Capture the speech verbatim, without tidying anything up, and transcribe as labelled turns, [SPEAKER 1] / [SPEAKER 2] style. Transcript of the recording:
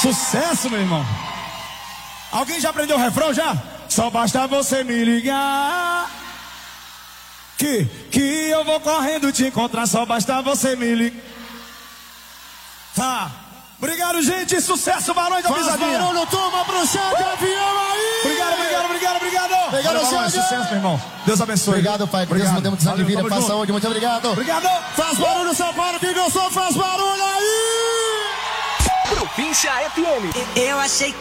[SPEAKER 1] Sucesso, meu irmão. Alguém já aprendeu o refrão já? Só basta você me ligar Que, que eu vou correndo te encontrar. Só basta você me ligar. Tá. Obrigado, gente. Sucesso, Barões da Pisadinha.
[SPEAKER 2] Barulho, toma pro chão de avião aí.
[SPEAKER 1] Obrigado, obrigado, obrigado, obrigado.
[SPEAKER 2] Obrigado,
[SPEAKER 1] Barões, sucesso, meu irmão. Deus abençoe.
[SPEAKER 2] Obrigado, pai. Que Deus nos dê muita saúde de vida, paz, saúde. Muito obrigado.
[SPEAKER 1] Obrigado.
[SPEAKER 2] Faz barulho, São Paulo. Quem gostou, faz barulho aí.
[SPEAKER 3] Província F M.
[SPEAKER 4] Eu achei que